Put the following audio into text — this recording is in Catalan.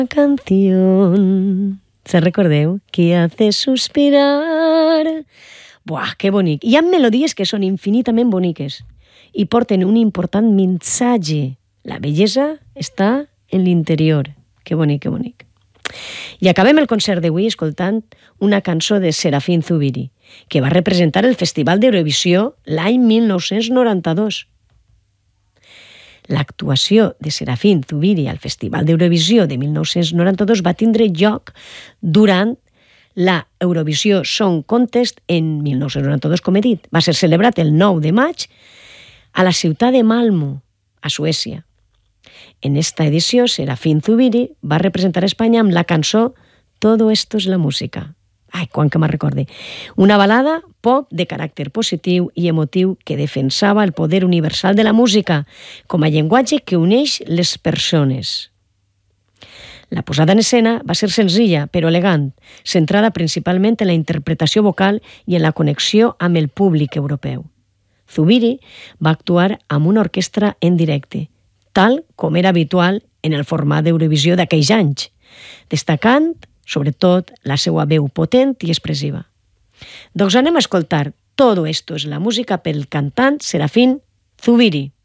Canción, se recordeu? Que hace suspirar. Buah, que bonic. Hi ha melodies que són infinitament boniques i porten un important missatge. La bellesa està en l'interior. Que bonic, que bonic. I acabem el concert d'avui escoltant una cançó de Serafín Zubiri, que va representar el Festival d'Eurovisió l'any 1992. L'actuació de Serafín Zubiri al Festival d'Eurovisió de 1992 va tindre lloc durant la Eurovisió Song Contest en 1992, com he dit. Va ser celebrat el 9 de maig a la ciutat de Malmö, a Suècia. En esta edició, Serafín Zubiri va representar Espanya amb la cançó Todo esto es la música. Ai, quan que me'n recorde. Una balada pop de caràcter positiu i emotiu que defensava el poder universal de la música com a llenguatge que uneix les persones. La posada en escena va ser senzilla, però elegant, centrada principalment en la interpretació vocal i en la connexió amb el públic europeu. Zubiri va actuar amb una orquestra en directe, tal com era habitual en el format d'Eurovisió d'aquells anys, destacant sobretot la seva veu potent i expressiva. Doncs anem a escoltar Todo esto es la música pel cantant Serafín Zubiri.